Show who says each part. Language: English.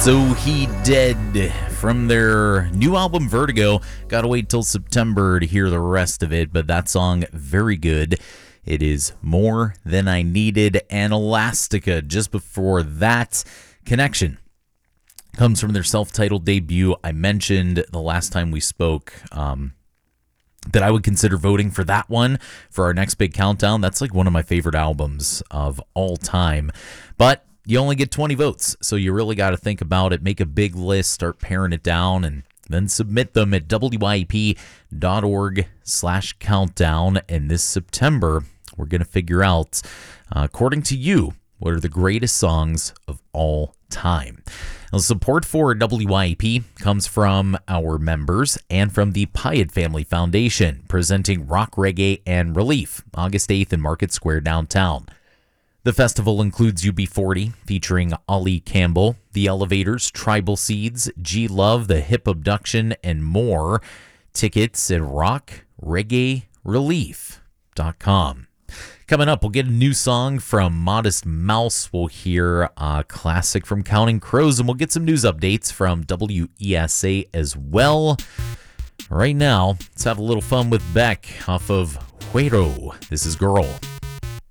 Speaker 1: So He Dead from their new album Vertigo. Gotta wait till September to hear the rest of it, but that song, very good. It is More Than I Needed, and Elastica. Just before that, Connection comes from their self-titled debut. I mentioned the last time we spoke that I would consider voting for that one for our next big countdown. That's like one of my favorite albums of all time. But you only get 20 votes, so you really got to think about it, make a big list, start paring it down, and then submit them at wyep.org/countdown. And this September, we're going to figure out, according to you, what are the greatest songs of all time. Now, support for WYEP comes from our members and from the Pyatt Family Foundation, presenting Rock, Reggae, and Relief, August 8th in Market Square downtown. The festival includes UB40, featuring Ollie Campbell, The Elevators, Tribal Seeds, G Love, The Hip Abduction, and more. Tickets at rockreggaerelief.com. Coming up, we'll get a new song from Modest Mouse. We'll hear a classic from Counting Crows, and we'll get some news updates from WESA as well. Right now, let's have a little fun with Beck off of Huero. This is Girl.